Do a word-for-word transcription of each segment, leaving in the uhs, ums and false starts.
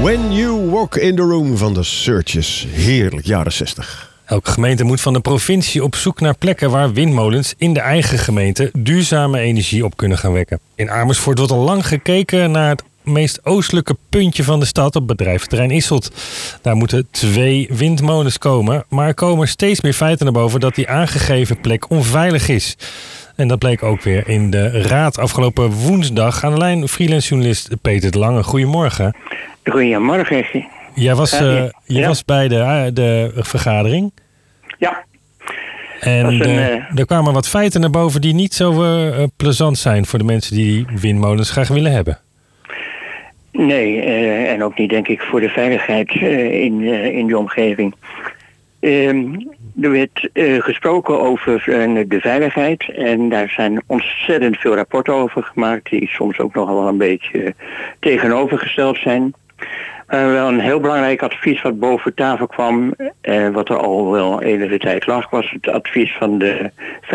When You Walk in the Room van de Searchers. Heerlijk, jaren zestig. Elke gemeente moet van de provincie op zoek naar plekken waar windmolens in de eigen gemeente duurzame energie op kunnen gaan wekken. In Amersfoort wordt al lang gekeken naar het meest oostelijke puntje van de stad op bedrijventerrein Isselt. Daar moeten twee windmolens komen, maar er komen steeds meer feiten naar boven dat die aangegeven plek onveilig is. En dat bleek ook weer in de raad afgelopen woensdag. Aan de lijn freelance journalist Peter de Lange. Goedemorgen. Goedemorgen. Jij was, uh, je ja. was bij de, uh, de vergadering. Ja. En een, uh, uh, er kwamen wat feiten naar boven die niet zo uh, plezant zijn voor de mensen die windmolens graag willen hebben. Nee, uh, en ook niet denk ik voor de veiligheid uh, in, uh, in die omgeving. Uh, er werd uh, gesproken over uh, de veiligheid en daar zijn ontzettend veel rapporten over gemaakt die soms ook nogal wel een beetje uh, tegenovergesteld zijn. Uh, wel een heel belangrijk advies wat boven tafel kwam, uh, wat er al wel enige tijd lag, was het advies van de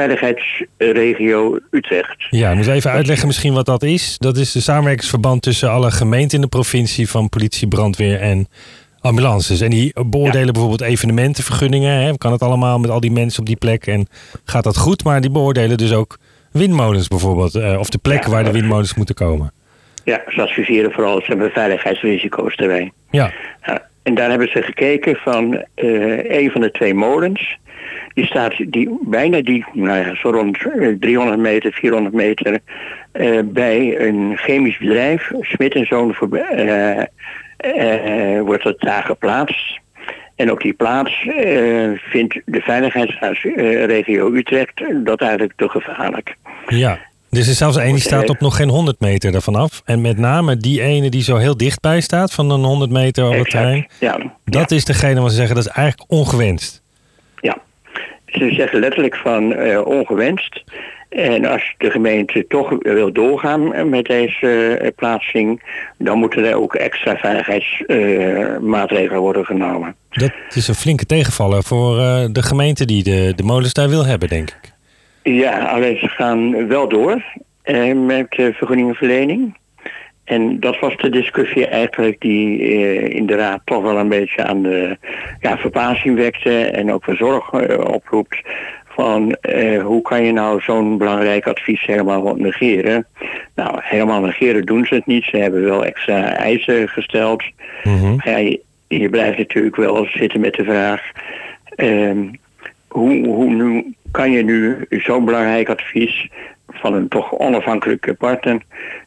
veiligheidsregio Utrecht. Ja, ik moet even uitleggen misschien wat dat is. Dat is de samenwerkingsverband tussen alle gemeenten in de provincie van politie, brandweer en ambulances. En die beoordelen ja. bijvoorbeeld evenementenvergunningen. Hè. Kan het allemaal met al die mensen op die plek en gaat dat goed? Maar die beoordelen dus ook windmolens bijvoorbeeld, uh, of de plekken ja, waar de windmolens moeten komen. Ja, ze adviseren vooral, ze hebben veiligheidsrisico's erbij. Ja. ja. En daar hebben ze gekeken van uh, een van de twee molens. Die staat die, bijna die, nou ja, zo rond driehonderd meter, vierhonderd meter uh, bij een chemisch bedrijf. Smit en Zoon voor, uh, uh, wordt dat daar geplaatst. En op die plaats uh, vindt de veiligheidsregio Utrecht dat eigenlijk te gevaarlijk. Ja. Dus er is zelfs één die staat op nog geen honderd meter ervan af. En met name die ene die zo heel dichtbij staat van een honderd meter op het terrein. Ja, dat ja. is degene waar ze zeggen dat is eigenlijk ongewenst. Ja, ze zeggen letterlijk van uh, ongewenst. En als de gemeente toch wil doorgaan met deze uh, plaatsing, dan moeten er ook extra veiligheidsmaatregelen uh, worden genomen. Dat is een flinke tegenvaller voor uh, de gemeente die de, de molens daar wil hebben, denk ik. Ja, alleen ze gaan wel door eh, met de vergunningenverlening. En dat was de discussie eigenlijk die eh, in de raad toch wel een beetje aan de ja, verbazing wekte en ook weer zorg eh, oproept. Van eh, hoe kan je nou zo'n belangrijk advies helemaal negeren? Nou, helemaal negeren doen ze het niet. Ze hebben wel extra eisen gesteld. Mm-hmm. Ja, je, je blijft natuurlijk wel zitten met de vraag. Eh, hoe, hoe nu kan je nu zo'n belangrijk advies van een toch onafhankelijke partner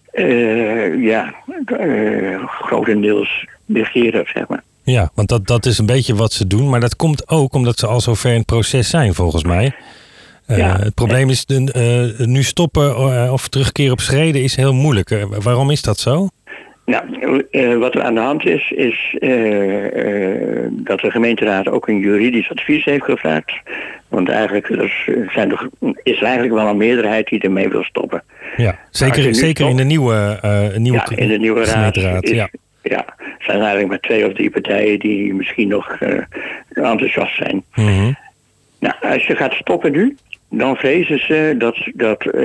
uh, ja, uh, grotendeels negeren, zeg maar. Ja, want dat, dat is een beetje wat ze doen, maar dat komt ook omdat ze al zover in het proces zijn, volgens mij. Uh, ja. Het probleem is, uh, nu stoppen uh, of terugkeren op schreden is heel moeilijk. Uh, waarom is dat zo? Nou, uh, wat er aan de hand is, is uh, uh, dat de gemeenteraad ook een juridisch advies heeft gevraagd. Want eigenlijk is, zijn er, is er eigenlijk wel een meerderheid die ermee wil stoppen. Ja, zeker, zeker stopt, in de nieuwe, uh, nieuwe, ja, in de nieuwe gemeenteraad. Is, ja. ja, er zijn eigenlijk maar twee of drie partijen die misschien nog uh, enthousiast zijn. Mm-hmm. Nou, als je gaat stoppen nu, dan vrezen ze dat, dat uh,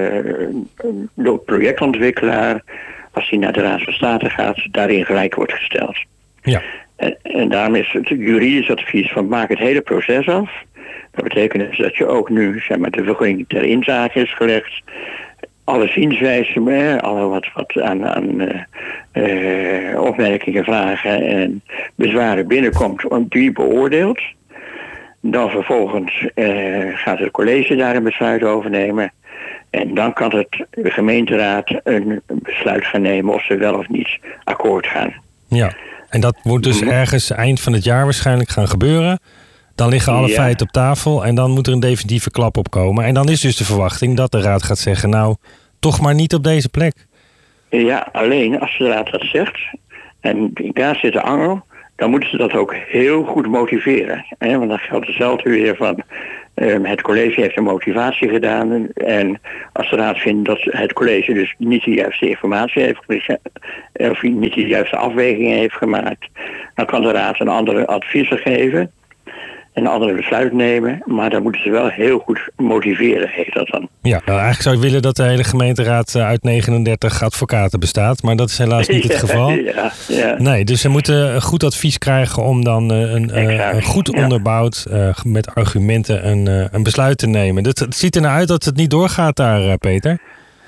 de projectontwikkelaar, als hij naar de Raad van State gaat, daarin gelijk wordt gesteld. Ja. En, en daarom is het juridisch advies van maak het hele proces af. Dat betekent dus dat je ook nu, zeg maar, de vergunning ter inzage is gelegd. Alle zienswijzen, eh, alle wat, wat aan, aan uh, uh, opmerkingen, vragen en bezwaren binnenkomt, die beoordeelt. Dan vervolgens uh, gaat het college daar een besluit over nemen. En dan kan het de gemeenteraad een besluit gaan nemen of ze wel of niet akkoord gaan. Ja, en dat moet dus ergens eind van het jaar waarschijnlijk gaan gebeuren. Dan liggen alle ja. feiten op tafel en dan moet er een definitieve klap op komen. En dan is dus de verwachting dat de raad gaat zeggen, nou, toch maar niet op deze plek. Ja, alleen als de raad dat zegt, en daar zit de angel, dan moeten ze dat ook heel goed motiveren. Hè? Want dan geldt hetzelfde weer van, um, het college heeft een motivatie gedaan. En als de raad vindt dat het college dus niet de juiste informatie heeft of niet de juiste afwegingen heeft gemaakt, dan kan de raad een andere adviezen geven. een andere besluit nemen. Maar dan moeten ze wel heel goed motiveren, heet dat dan. Ja, nou, eigenlijk zou je willen dat de hele gemeenteraad uit negenendertig advocaten bestaat. Maar dat is helaas niet het geval. Ja, ja. Nee, dus ze moeten een goed advies krijgen om dan uh, een, uh, een goed onderbouwd, uh, met argumenten, een, uh, een besluit te nemen. Het, het ziet er nou uit dat het niet doorgaat daar, uh, Peter.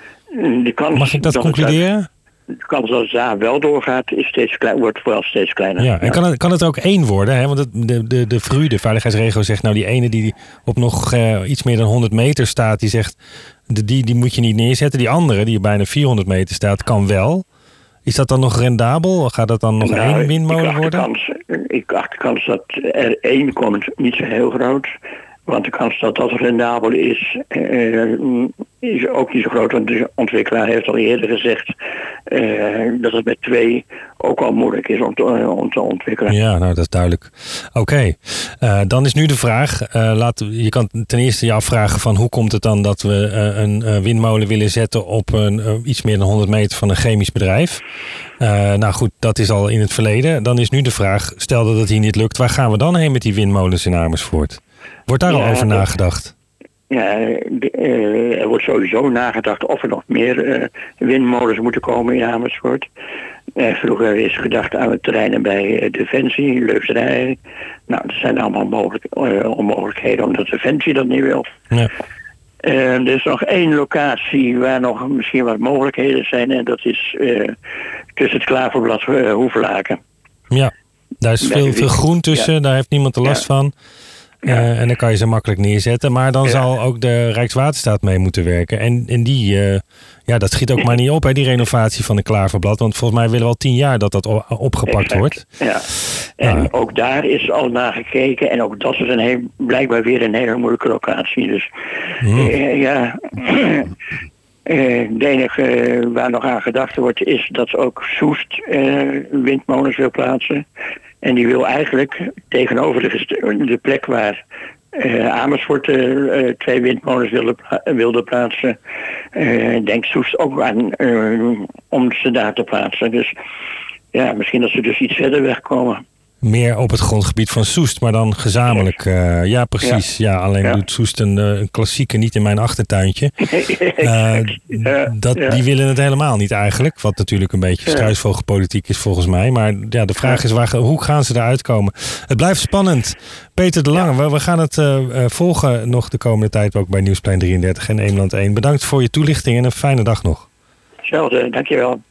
De kans Mag ik dat, dat concluderen? De kans dat het daar wel doorgaat, is steeds klein, wordt wel steeds kleiner. Ja, en ja. Kan, het, kan het ook één worden? Hè? Want het, de, de, de V R U, de veiligheidsregio, zegt nou die ene die op nog uh, iets meer dan honderd meter staat, die zegt de, die, die moet je niet neerzetten. Die andere, die op bijna vierhonderd meter staat, kan wel. Is dat dan nog rendabel? Gaat dat dan nog nou, één windmolen worden? Kans, ik acht de kans dat er één komt niet zo heel groot. Want de kans dat dat rendabel is, uh, is ook niet zo groot. Want de ontwikkelaar heeft al eerder gezegd uh, dat het met twee ook al moeilijk is om te, uh, om te ontwikkelen. Ja, nou dat is duidelijk. Oké, okay. uh, dan is nu de vraag. Uh, laat, je kan ten eerste je afvragen van hoe komt het dan dat we uh, een uh, windmolen willen zetten op een, uh, iets meer dan honderd meter van een chemisch bedrijf. Uh, nou goed, dat is al in het verleden. Dan is nu de vraag, stel dat het hier niet lukt, waar gaan we dan heen met die windmolens in Amersfoort? Wordt daar ja, al over dat, nagedacht? Ja, de, uh, er wordt sowieso nagedacht of er nog meer uh, windmolens moeten komen in Amersfoort. Uh, vroeger is gedacht aan het terreinen bij uh, Defensie, Leusderij. Nou, dat zijn allemaal mogelijk, uh, onmogelijkheden omdat Defensie dat niet wil. Ja. Uh, er is nog één locatie waar nog misschien wat mogelijkheden zijn. En dat is uh, tussen het Klaverblad uh, Hoevelaken. Ja, daar is veel, veel groen tussen. Ja. Daar heeft niemand er last ja. van. Ja. Uh, en dan kan je ze makkelijk neerzetten. Maar dan ja. zal ook de Rijkswaterstaat mee moeten werken. En, en die, uh, ja, dat schiet ook maar niet op, hè, die renovatie van de Klaverblad. Want volgens mij willen we al tien jaar dat dat opgepakt exact. wordt. Ja. En ja. ook daar is al naar gekeken. En ook dat is een heel, blijkbaar weer een hele moeilijke locatie. Dus hmm. uh, ja... Uh, de enige uh, waar nog aan gedacht wordt is dat ook Soest uh, windmolens wil plaatsen. En die wil eigenlijk tegenover de, de plek waar uh, Amersfoort uh, uh, twee windmolens wilde, pla- wilde plaatsen. Uh, denkt Soest ook aan uh, om ze daar te plaatsen. Dus ja, misschien dat ze dus iets verder wegkomen. Meer op het grondgebied van Soest, maar dan gezamenlijk. Uh, ja, precies. Ja, ja alleen ja. doet Soest een, een klassieke niet in mijn achtertuintje. Uh, ja, dat, ja. Die willen het helemaal niet eigenlijk. Wat natuurlijk een beetje struisvogelpolitiek is volgens mij. Maar ja, de vraag is, waar, hoe gaan ze eruit komen? Het blijft spannend. Peter de Lange, ja. we, we gaan het uh, volgen nog de komende tijd ook bij Nieuwsplein drieëndertig en Eemland één. Bedankt voor je toelichting en een fijne dag nog. Hetzelfde, dankjewel.